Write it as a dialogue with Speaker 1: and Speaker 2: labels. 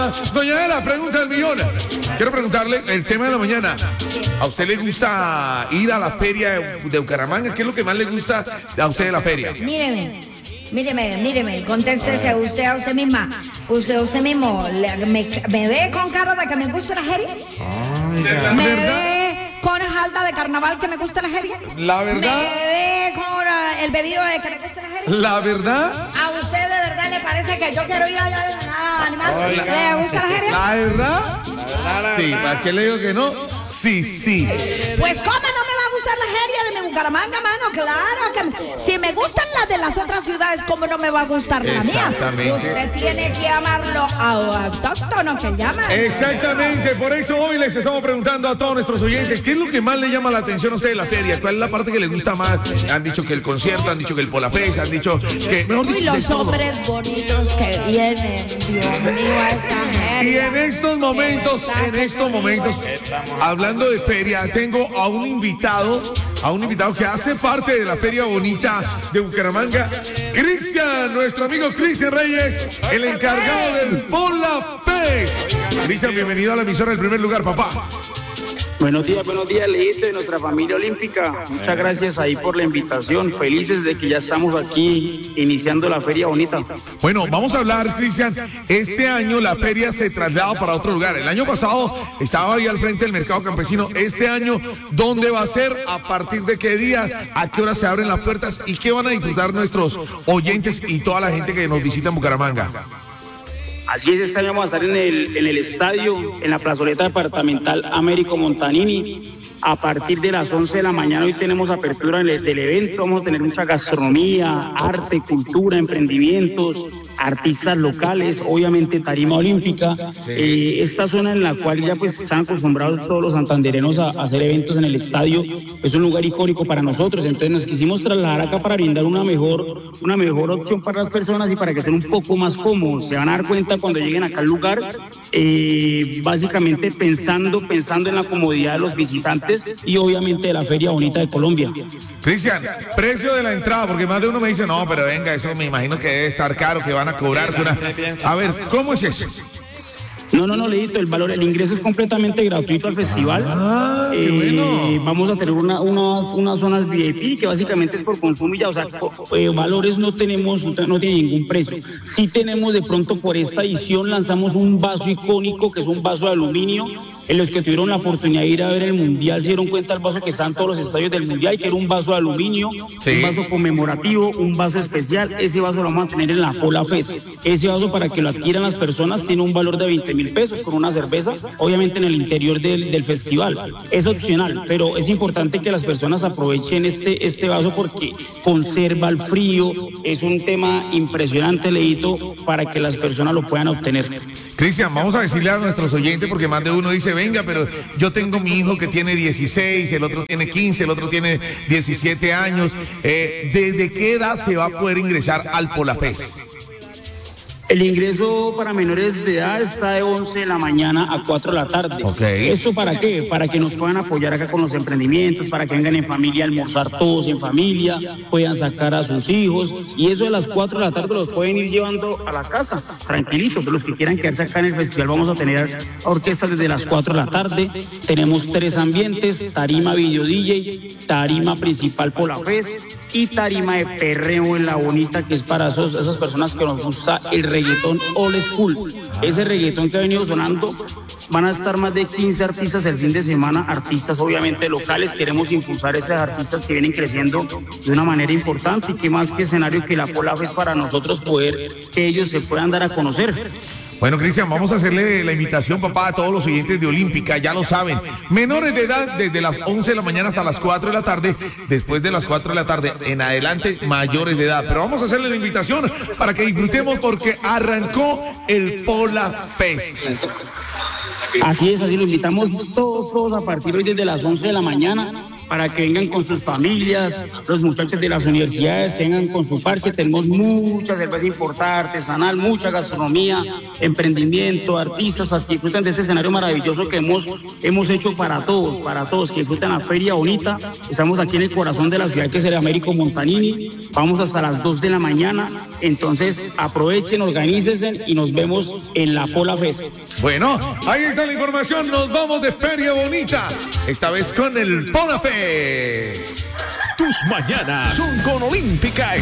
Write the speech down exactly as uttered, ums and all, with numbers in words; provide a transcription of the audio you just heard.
Speaker 1: Doña Adela, pregunta del millón. Quiero preguntarle el tema de la mañana. ¿A usted le gusta ir a la feria de Bucaramanga? ¿Qué es lo que más le gusta a usted de la feria?
Speaker 2: Míreme, míreme, míreme, contéstese usted a usted misma. Usted, usted mismo, le- me, me ve con cara de que me gusta la feria.
Speaker 1: Ay,
Speaker 2: Me
Speaker 1: ¿verdad?
Speaker 2: ve con jalda de carnaval que me gusta la feria.
Speaker 1: La verdad.
Speaker 2: Me ve con uh, el bebido de que me gusta la feria.
Speaker 1: La verdad.
Speaker 2: ¿A usted de verdad le parece que yo quiero ir allá de nada, animal?
Speaker 1: Oiga.
Speaker 2: ¿Le gusta la feria?
Speaker 1: La verdad. Sí, ¿para qué le digo que no? Sí, sí.
Speaker 2: Pues cómo no me va a gustar la feria de mi Bucaramanga, mano, claro que si me gustan las de las otras ciudades, cómo no me va a gustar la mía.
Speaker 1: Exactamente.
Speaker 2: Usted tiene que amarlo autóctono que llaman.
Speaker 1: Exactamente, por eso hoy les estamos preguntando a todos nuestros oyentes, ¿qué es lo que más le llama la atención a usted de la feria? ¿Cuál es la parte que le gusta más? Han dicho que el concierto, han dicho que el Polafest, han dicho que, mejor
Speaker 2: Uy,
Speaker 1: dicho, de
Speaker 2: los
Speaker 1: todo.
Speaker 2: hombres bonitos que vienen, Dios mío, a esa
Speaker 1: Y
Speaker 2: feria.
Speaker 1: en estos momentos, en estos momentos, hablando de feria, tengo a un invitado, a un invitado que hace parte de la feria bonita de Bucaramanga, Cristian, nuestro amigo Cristian Reyes, el encargado del Polafest. Cristian, bienvenido a la emisora del primer lugar, papá.
Speaker 3: Buenos días, buenos días, Leito, de nuestra familia olímpica. Muchas gracias ahí por la invitación. Felices de que ya estamos aquí iniciando la feria bonita.
Speaker 1: Bueno, vamos a hablar, Cristian. Este año la feria se traslada para otro lugar. El año pasado estaba ahí al frente del mercado campesino. Este año, ¿dónde va a ser? ¿A partir de qué día? ¿A qué hora se abren las puertas? ¿Y qué van a disfrutar nuestros oyentes y toda la gente que nos visita en Bucaramanga?
Speaker 3: Así es, este año vamos a estar en el, en el estadio, en la plazoleta departamental Américo Montanini. A partir de las once de la mañana hoy tenemos apertura del, del evento. Vamos a tener mucha gastronomía, arte, cultura, emprendimientos, artistas locales, obviamente tarima olímpica. Eh, esta zona en la cual ya pues están acostumbrados todos los santanderenos a, a hacer eventos en el estadio es un lugar icónico para nosotros. Entonces nos quisimos trasladar acá para brindar una mejor, una mejor opción para las personas y para que estén un poco más cómodos. Se van a dar cuenta cuando lleguen acá al lugar, eh, básicamente pensando, pensando en la comodidad de los visitantes y obviamente de la Feria Bonita de Colombia.
Speaker 1: Cristian, precio de la entrada, porque más de uno me dice, no, pero venga, eso me imagino que debe estar caro, que van a cobrar. que una- A ver, ¿cómo es eso?
Speaker 3: No, no, no, Leito, el valor, el ingreso es completamente gratuito al festival.
Speaker 1: Ah, qué bueno.
Speaker 3: Vamos a tener una, unas, unas zonas V I P que básicamente es por consumo y ya, o sea, eh, valores no tenemos, no tiene ningún precio. Sí tenemos de pronto por esta edición lanzamos un vaso icónico que es un vaso de aluminio. En los que tuvieron la oportunidad de ir a ver el Mundial se dieron cuenta del vaso que está en todos los estadios del Mundial, que era un vaso de aluminio,
Speaker 1: Sí.
Speaker 3: un vaso conmemorativo, un vaso especial. Ese vaso lo vamos a tener en la Polafest. Ese vaso, para que lo adquieran las personas, tiene un valor de veinte mil pesos con una cerveza, obviamente en el interior del, del festival. Es opcional, pero es importante que las personas aprovechen este, este vaso porque conserva el frío. Es un tema impresionante, Leito, para que las personas lo puedan obtener.
Speaker 1: Cristian, vamos a decirle a nuestros oyentes, porque más de uno dice, venga, pero yo tengo mi hijo que tiene dieciséis, el otro tiene quince, el otro tiene diecisiete años. Eh, ¿Desde qué edad se va a poder ingresar al Polafest?
Speaker 3: El ingreso para menores de edad está de once de la mañana a cuatro de la tarde.
Speaker 1: Ok.
Speaker 3: ¿Esto para qué? Para que nos puedan apoyar acá con los emprendimientos, para que vengan en familia a almorzar todos en familia, puedan sacar a sus hijos. Y eso de las cuatro de la tarde los pueden ir llevando a la casa, tranquilitos. Los que quieran quedarse acá en el festival, vamos a tener orquestas desde las cuatro de la tarde. Tenemos tres ambientes: tarima video D J, tarima principal Polafest y tarima de perreo en la bonita, que es para esos, esas personas que nos gusta el reggaetón old school. Ese reggaetón que ha venido sonando, van a estar más de quince artistas el fin de semana, artistas obviamente locales. Queremos impulsar a esos artistas que vienen creciendo de una manera importante, y qué más que escenario que la Polafest para nosotros poder que ellos se puedan dar a conocer.
Speaker 1: Bueno, Cristian, vamos a hacerle la invitación, papá, a todos los oyentes de Olímpica, ya lo saben. Menores de edad, desde las once de la mañana hasta las cuatro de la tarde. Después de las cuatro de la tarde en adelante, mayores de edad. Pero vamos a hacerle la invitación para que disfrutemos, porque arrancó el Polafest.
Speaker 3: Así es, así lo invitamos todos, todos a partir hoy desde las once de la mañana. para que vengan con sus familias, los muchachos de las universidades que vengan con su parche. Tenemos mucha cerveza importada, artesanal, mucha gastronomía, emprendimiento, artistas, para que disfruten de este escenario maravilloso que hemos, hemos hecho para todos, para todos, que disfruten la Feria Bonita. Estamos aquí en el corazón de la ciudad, que es el Américo Montanini. Vamos hasta las dos de la mañana, entonces aprovechen, organícense y nos vemos en la Pola Fest.
Speaker 1: Bueno, ahí está la información. Nos vamos de Feria Bonita, esta vez con el Pola Fest.
Speaker 4: Tus mañanas son con Olímpica